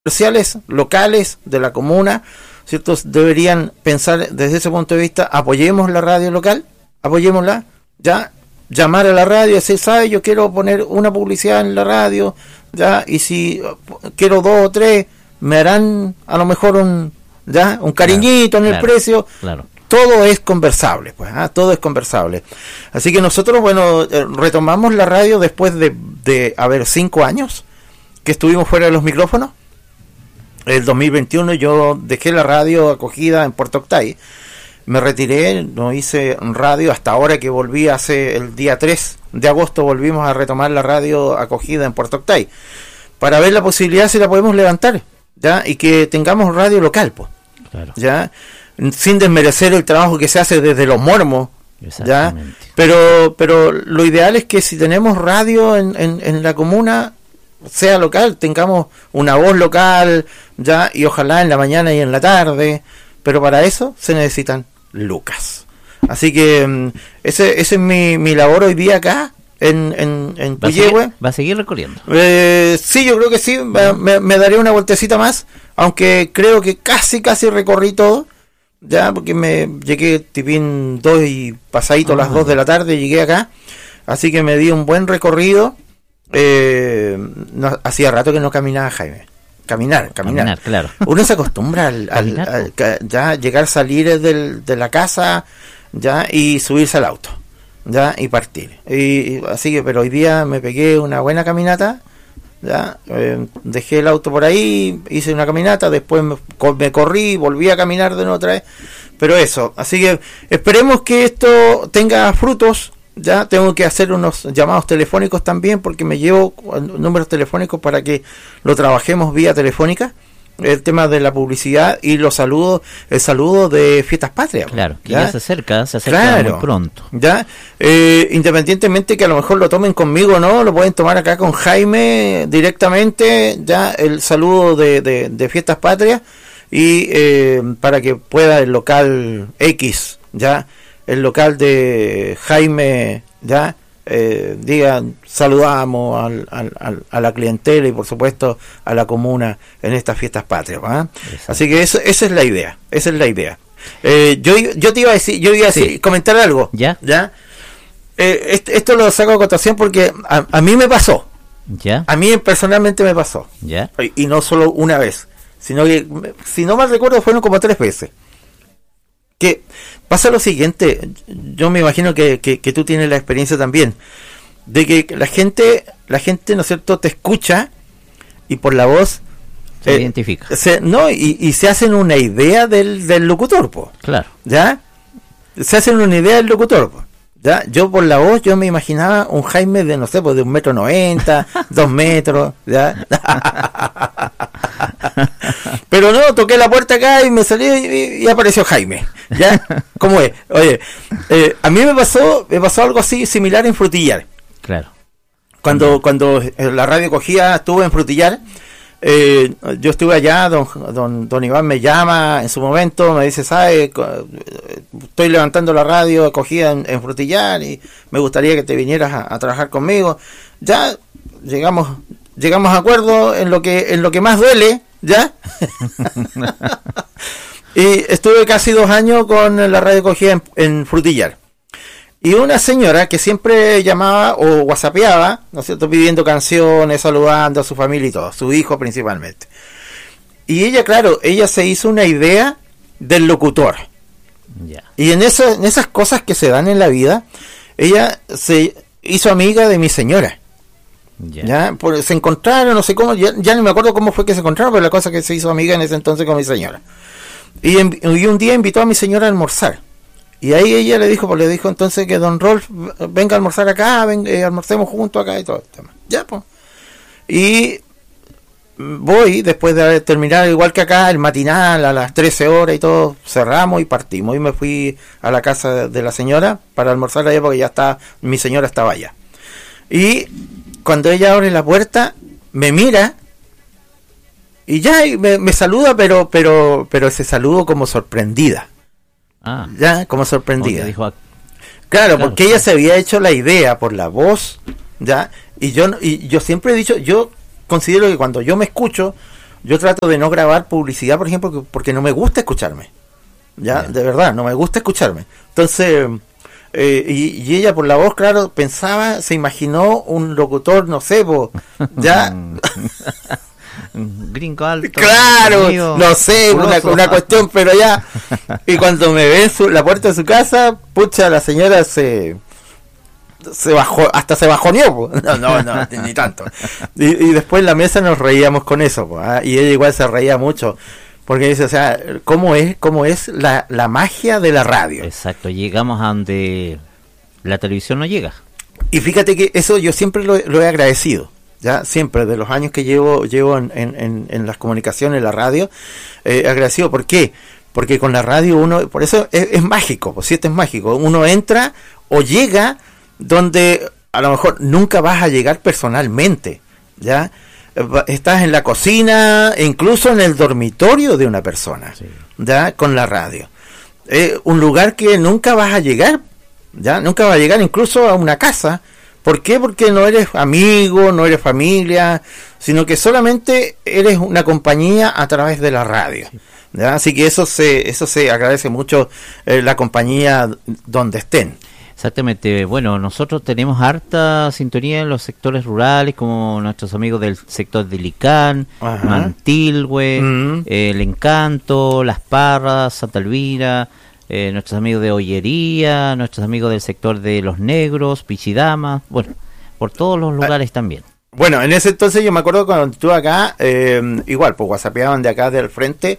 comerciales locales de la comuna, ¿cierto? Deberían pensar desde ese punto de vista, apoyemos la radio local, apoyémosla, ya, llamar a la radio y decir, ¿sabe? Yo quiero poner una publicidad en la radio, ya, y si quiero 2 o 3, me harán a lo mejor un cariñito en el precio. Claro. Todo es conversable, pues, todo es conversable. Así que nosotros, bueno, retomamos la radio después de 5 años que estuvimos fuera de los micrófonos. El 2021 yo dejé la radio acogida en Puerto Octay. Me retiré, no hice radio hasta ahora que volví el día 3 de agosto, volvimos a retomar la radio acogida en Puerto Octay, para ver la posibilidad si la podemos levantar, ¿ya? Y que tengamos radio local, pues, claro. ¿Ya? Sin desmerecer el trabajo que se hace desde Los Mormos, ¿ya? Pero lo ideal es que si tenemos radio en la comuna, sea local, tengamos una voz local, ya, y ojalá en la mañana y en la tarde, pero para eso se necesitan lucas. Así que ese es mi labor hoy día acá en Puyehue. ¿Va a seguir recorriendo? Sí, yo creo que sí, me daré una vueltecita más, aunque creo que casi recorrí todo, ya, porque me llegué tipín 2 y pasadito las 2 de la tarde, llegué acá, así que me di un buen recorrido. Hacía rato que no caminaba, Jaime. Caminar, claro. Uno se acostumbra al ya llegar, salir de la casa, ya, y subirse al auto, ya, y partir. Y así que, pero hoy día me pegué una buena caminata, ya, dejé el auto por ahí, hice una caminata, después me corrí, volví a caminar de nuevo otra vez. Pero eso, así que esperemos que esto tenga frutos. Ya tengo que hacer unos llamados telefónicos también, porque me llevo números telefónicos para que lo trabajemos vía telefónica, el tema de la publicidad y el saludo de Fiestas Patrias. Claro, que ya se acerca claro, muy pronto. Ya, independientemente que a lo mejor lo tomen conmigo o no, lo pueden tomar acá con Jaime directamente, ya, el saludo de Fiestas Patrias, y para que pueda el local X, ya, el local de Jaime, ya, digan, saludamos a la clientela y por supuesto a la comuna en estas Fiestas Patrias, ¿verdad? Así que esa es la idea, yo te iba a decir, sí, comentar algo, ya, esto lo saco a cotación porque a mí me pasó, ya, a mí personalmente me pasó, ya, y no solo una vez, sino que, si no mal recuerdo, fueron como 3 veces. Que pasa lo siguiente, yo me imagino que tú tienes la experiencia también, de que la gente, ¿no es cierto?, te escucha y por la voz se identifica. Y se hacen una idea del locutor, po. Claro. ¿Ya? Se hacen una idea del locutor, po. ¿Ya? Yo por la voz, yo me imaginaba un Jaime de, no sé, pues de 1,90 m, 2 metros, ¿ya? Pero no, toqué la puerta acá y me salí y apareció Jaime, ¿ya? ¿Cómo es? Oye, a mí me pasó algo así similar en Frutillar. Claro. Cuando la radio cogía, estuve en Frutillar, yo estuve allá, don Iván me llama en su momento, me dice, ¿sabe? Estoy levantando la radio acogida en Frutillar y me gustaría que te vinieras a trabajar conmigo. Ya llegamos a acuerdo en lo que más duele, ¿ya? Y estuve casi 2 años con la radio cogida en Frutillar. Y una señora que siempre llamaba o whatsappeaba, ¿no es cierto?, pidiendo canciones, saludando a su familia y todo, a su hijo principalmente. Y ella, claro, se hizo una idea del locutor. Yeah. Y en esas cosas que se dan en la vida, ella se hizo amiga de mi señora. Yeah. ¿Ya? Se encontraron, no sé cómo, ya no me acuerdo cómo fue que se encontraron, pero la cosa es que se hizo amiga en ese entonces con mi señora. Y un día invitó a mi señora a almorzar. Y ahí ella le dijo entonces que don Rolf venga a almorzar acá, almorcemos juntos acá y todo el tema. Ya, pues. Y voy, después de terminar igual que acá, el matinal a las 13 horas y todo, cerramos y partimos. Y me fui a la casa de la señora para almorzar allá porque mi señora estaba allá. Y cuando ella abre la puerta, me mira y ya me saluda, pero ese saludo como sorprendida. Ya, como sorprendida. Claro, porque ella se había hecho la idea por la voz, ya, y yo siempre he dicho, yo considero que cuando yo me escucho, yo trato de no grabar publicidad, por ejemplo, porque no me gusta escucharme. Ya, Bien. de verdad, no me gusta escucharme. Entonces, y ella por la voz, claro, pensaba, se imaginó un locutor, no sé, ya, Gringo alto. claro, amigo, no sé, musculoso. una cuestión, pero ya. Y cuando me ve en la puerta de su casa, pucha, la señora se bajó, hasta se bajoneó, po. No, ni tanto. Y después en la mesa nos reíamos con eso, po, ¿ah? Y ella igual se reía mucho, porque dice, o sea, cómo es la magia de la radio. Exacto, llegamos a donde la televisión no llega. Y fíjate que eso yo siempre lo he agradecido, ya siempre, de los años que llevo en las comunicaciones, en la radio, agradecido. ¿Por qué? Porque con la radio uno, por eso es mágico, pues si esto es mágico, uno entra o llega donde a lo mejor nunca vas a llegar personalmente, ¿ya? Estás en la cocina, e incluso en el dormitorio de una persona, Sí. ¿ya? Con la radio. Un lugar que nunca vas a llegar, ¿ya? Nunca vas a llegar incluso a una casa. ¿Por qué? Porque no eres amigo, no eres familia, sino que solamente eres una compañía a través de la radio. ¿Ya? Así que eso se agradece mucho, la compañía donde estén. Exactamente, bueno, nosotros tenemos harta sintonía en los sectores rurales, como nuestros amigos del sector de Licán, Ajá. Mantilhue, Mm. El Encanto, Las Parras, Santa Elvira, nuestros amigos de Ollería, nuestros amigos del sector de Los Negros, Pichidama, bueno, por todos los lugares también. Bueno, en ese entonces yo me acuerdo cuando estuve acá, igual, pues whatsappeaban de acá del frente.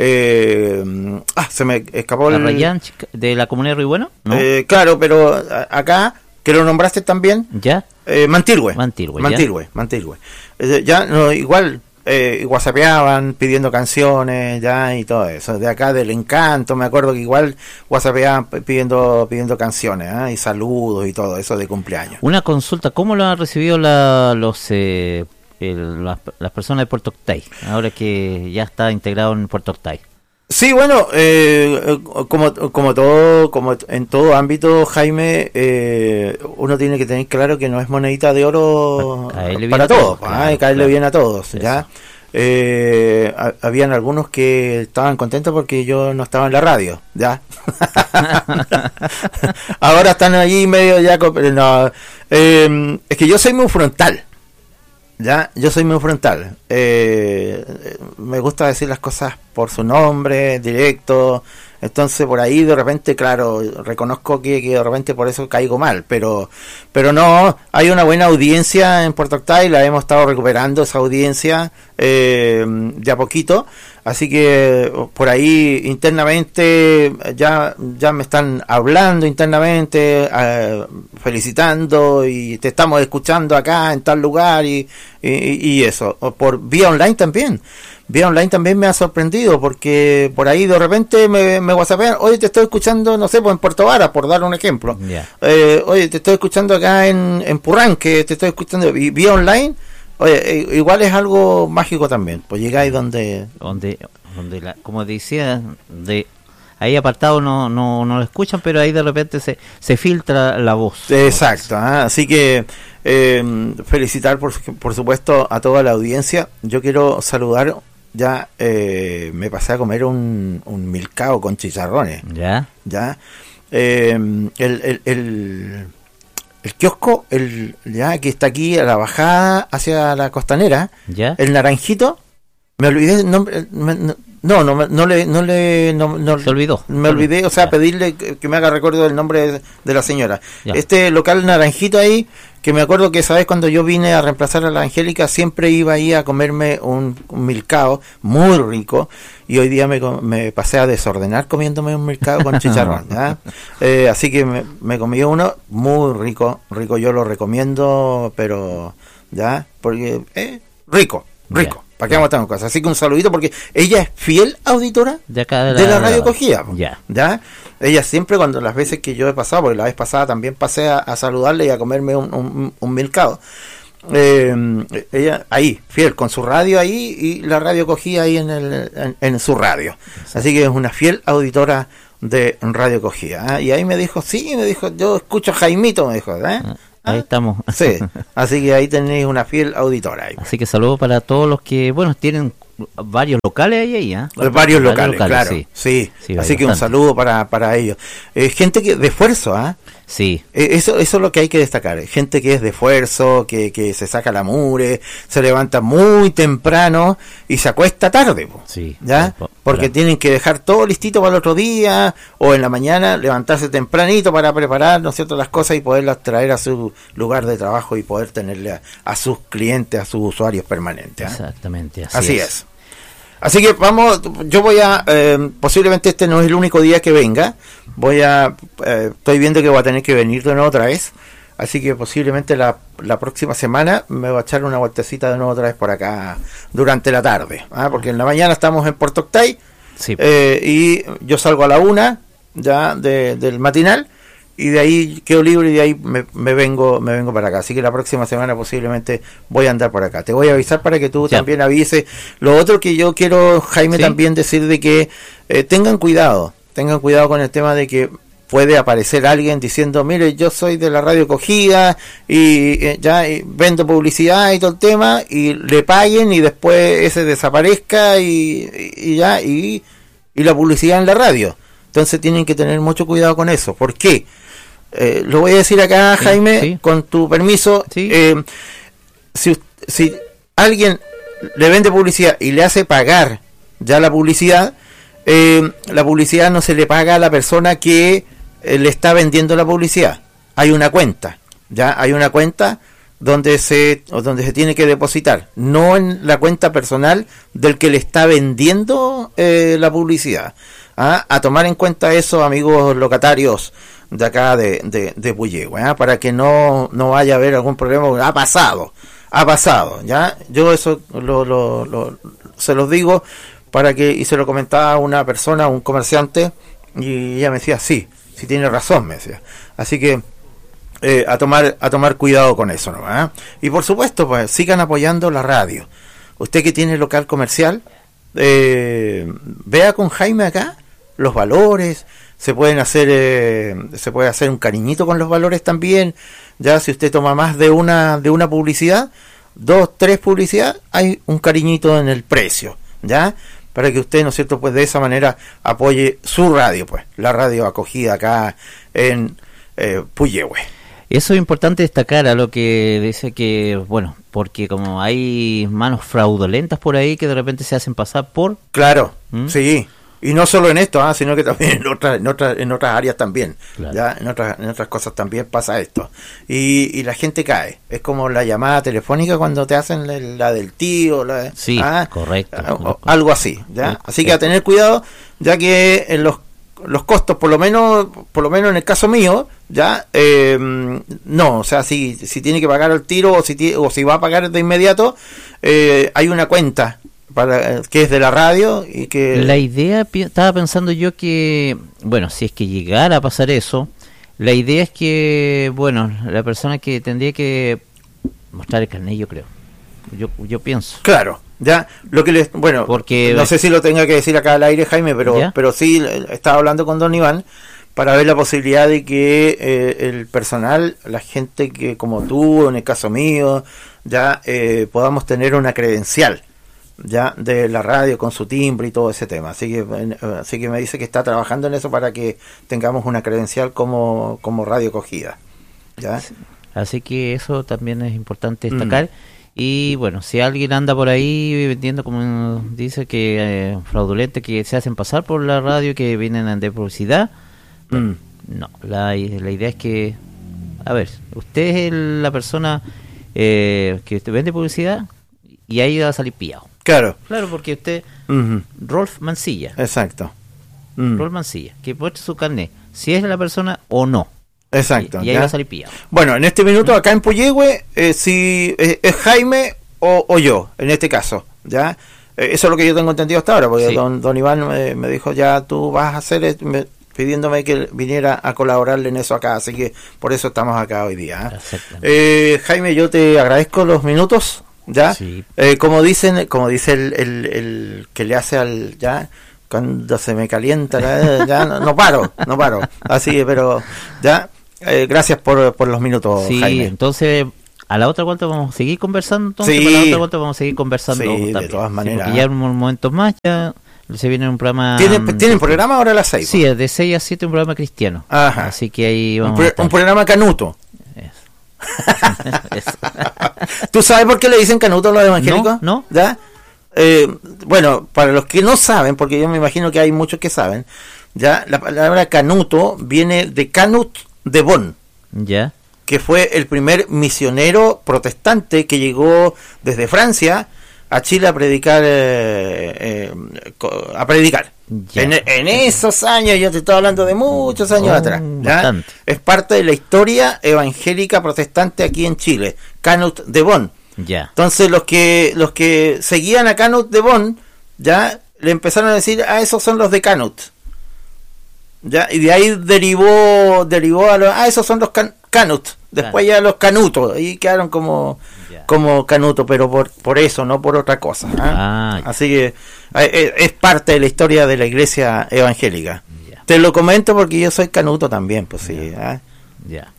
Se me escapó ¿La el... Rayán de la comunidad de Ribueno? ¿No? Claro, pero acá, que lo nombraste también, ¿Ya? Mantilhue. Mantilhue, Mantilhue. Ya, no, igual, whatsappeaban pidiendo canciones, ya, y todo eso. De acá del Encanto, me acuerdo que igual whatsappeaban pidiendo canciones, y saludos y todo eso de cumpleaños. Una consulta, ¿cómo lo han recibido las personas de Puerto Octay, ahora que ya está integrado en Puerto Octay? Sí, bueno, como en todo ámbito, Jaime, uno tiene que tener claro que no es monedita de oro Caerle bien para a todos, todos, claro, caerle claro. bien a todos, Eso. ¿ya? Habían algunos que estaban contentos porque yo no estaba en la radio, ¿ya? Ahora están ahí medio ya, pero no, es que yo soy muy frontal. Ya, yo soy muy frontal. Me gusta decir las cosas por su nombre, directo. Entonces por ahí de repente, claro, reconozco que de repente por eso caigo mal, pero no, hay una buena audiencia en Puerto Octay, la hemos estado recuperando esa audiencia de a poquito, así que por ahí internamente ya me están hablando internamente, felicitando y te estamos escuchando acá en tal lugar y eso, por vía online también. Vía online también me ha sorprendido porque por ahí de repente me whatsappean, oye, te estoy escuchando, no sé, pues en Puerto Vara, por dar un ejemplo. Ya. Oye, te estoy escuchando acá en Purranque, te estoy escuchando, y vía online, oye, igual es algo mágico también, pues llegáis donde... donde como decía, ahí apartado no lo escuchan, pero ahí de repente se filtra la voz. Exacto, así que felicitar por supuesto a toda la audiencia. Yo quiero saludar, ya me pasé a comer un milcao con chicharrones, ¿Ya? el kiosco, ya que está aquí a la bajada hacia la costanera, ¿Ya? el naranjito, me olvidé el nombre, Se olvidó. me olvidé, o sea, Ya. pedirle que me haga recuerdo del nombre de la señora. Ya. Este local naranjito ahí, que me acuerdo que, ¿sabes? Cuando yo vine a reemplazar a la Angélica, siempre iba ahí a comerme un milcao muy rico, y hoy día me pasé a desordenar comiéndome un milcao con chicharrón, ¿ya? Así que me comí uno muy rico, yo lo recomiendo, pero, ¿ya? Porque, rico. Ya. ¿Para qué vamos a tener cosas? Así que un saludito, porque ella es fiel auditora De acá de la radio cogida. Ya. ¿Ya? Ella siempre, cuando las veces que yo he pasado, porque la vez pasada también pasé a saludarle y a comerme un milcao. Ella ahí, fiel, con su radio ahí, y la radio cogida ahí en su radio. Así que es una fiel auditora de Radio Cogida. Y ahí me dijo, yo escucho a Jaimito, me dijo, ahí estamos. Sí, así que ahí tenéis una fiel auditora. Ahí. Así que saludos para todos los que, bueno, tienen varios locales ahí, ¿eh? Varios locales, claro. Sí, así que un saludo para ellos. Gente de esfuerzo, ¿ah? Sí. Eso es lo que hay que destacar. Gente que es de esfuerzo, que se saca la mugre, se levanta muy temprano y se acuesta tarde. Sí. ¿Ya? Porque tienen que dejar todo listito para el otro día o en la mañana levantarse tempranito para preparar, ¿no es cierto?, las cosas y poderlas traer a su lugar de trabajo y poder tenerle a sus clientes, a sus usuarios permanentes. ¿Eh? Exactamente. Así es. Así que vamos, yo voy a, posiblemente este no es el único día que venga, estoy viendo que voy a tener que venir de nuevo otra vez, así que posiblemente la próxima semana me voy a echar una vueltecita de nuevo otra vez por acá durante la tarde, porque en la mañana estamos en Puerto Octay, sí. Y yo salgo a la 1 ya del matinal, y de ahí quedo libre y de ahí me vengo para acá. Así que la próxima semana posiblemente voy a andar por acá. Te voy a avisar para que tú también avises. Lo otro que yo quiero, Jaime, también decir de que tengan cuidado con el tema de que puede aparecer alguien diciendo, mire, yo soy de la radio Cogida y vendo publicidad y todo el tema, y le paguen y después ese desaparezca y la publicidad en la radio. Entonces tienen que tener mucho cuidado con eso. ¿Por qué? Lo voy a decir acá, Jaime, con tu permiso. Sí. Si alguien le vende publicidad y le hace pagar ya la publicidad no se le paga a la persona que le está vendiendo la publicidad. Hay una cuenta, donde se tiene que depositar, no en la cuenta personal del que le está vendiendo la publicidad. A tomar en cuenta eso, amigos locatarios de acá de Puyehue, para que no vaya a haber algún problema. Ha pasado, ya. Yo eso se los digo y se lo comentaba a una persona, un comerciante, y ella me decía, sí tiene razón, me decía. Así que a tomar cuidado con eso, ¿no? Y por supuesto, pues sigan apoyando la radio. Usted que tiene local comercial, vea con Jaime acá los valores, se puede hacer un cariñito con los valores también. Ya si usted toma más de una publicidad, 2, 3 publicidades, hay un cariñito en el precio, ya, para que usted, ¿no es cierto?, pues de esa manera apoye su radio, pues la radio acogida acá en Puyehue. Eso es importante destacar a lo que dice que, bueno, porque como hay manos fraudulentas por ahí que de repente se hacen pasar por... Claro, sí. Y no solo en esto, sino que también en otras áreas también. Claro. ¿Ya? En otras cosas también pasa esto. Y la gente cae. Es como la llamada telefónica cuando te hacen la del tío. Sí, correcto. Algo así. ¿Ya? Así que a tener cuidado, ya que en los costos, por lo menos en el caso mío, ya no, o sea, si tiene que pagar al tiro o si va a pagar de inmediato, hay una cuenta que es de la radio y que... La idea, estaba pensando yo que, bueno, si es que llegara a pasar eso, la idea es que, bueno, la persona que tendría que mostrar el carnet, yo creo, yo pienso. Claro, ya, lo que bueno, porque no sé si lo tenga que decir acá al aire, Jaime, pero sí, estaba hablando con don Iván para ver la posibilidad de que el personal, la gente que como tú, en el caso mío, ya podamos tener una credencial ya de la radio con su timbre y todo ese tema, así que me dice que está trabajando en eso para que tengamos una credencial como radio acogida, ¿ya? Así que eso también es importante destacar. Y bueno, si alguien anda por ahí vendiendo, como dice, que fraudulente, que se hacen pasar por la radio, que vienen a vender publicidad, no, la idea es que, a ver, usted es la persona que te vende publicidad y ahí va a salir pillado. Claro, porque usted, Rolf Mancilla. Exacto. Rolf Mancilla, que muestre su carnet, si es la persona o no. Exacto. Y ahí va a salir pillado. Bueno, en este minuto acá en Puyehue, si es Jaime o yo, en este caso, ¿ya? Eso es lo que yo tengo entendido hasta ahora, porque sí. Don Iván me dijo, ya tú vas a hacer, pidiéndome que viniera a colaborarle en eso acá, así que por eso estamos acá hoy día. Jaime, yo te agradezco los minutos. ¿Ya? Sí. Como dice el que le hace al ya cuando se me calienta ya no paro así, pero ya gracias por los minutos, Sí, Jaime. entonces, a la otra vuelta vamos a seguir conversando, entonces, Sí. para la otra vuelta vamos a seguir conversando Sí, también. de todas maneras. Porque ya en unos momentos más, ya se viene un programa... ¿Tienen programa ahora a las 6? Sí, es de 6 a 7 un programa cristiano. Ajá. Así que ahí vamos a estar. Un programa canuto. Eso. ¿Tú sabes por qué le dicen canuto a los evangélicos? No. ¿Ya? Bueno, para los que no saben, porque yo me imagino que hay muchos que saben, ya la palabra canuto viene de Canut de Bonn, Ya. que fue el primer misionero protestante que llegó desde Francia a Chile a predicar. Ya. En esos años, yo te estoy hablando de muchos años atrás. ¿Ya? Bastante. Es parte de la historia evangélica protestante aquí en Chile, Canut de Bonn. Ya. Entonces los que seguían a Canut de Bonn, ya le empezaron a decir, esos son los de Canut. Ya, y de ahí derivó a los, esos son los Canut. Después ya los Canutos, y quedaron como Canuto, pero por eso, no por otra cosa. Así que es parte de la historia de la iglesia evangélica. Ya. Te lo comento porque yo soy Canuto también, pues sí. Ya.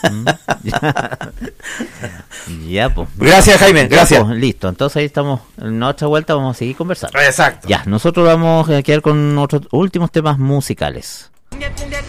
Ya, pues. Gracias, Jaime, gracias. Pues, listo, entonces ahí estamos. En otra vuelta vamos a seguir conversando. Exacto. Ya, nosotros vamos a quedar con otros últimos temas musicales.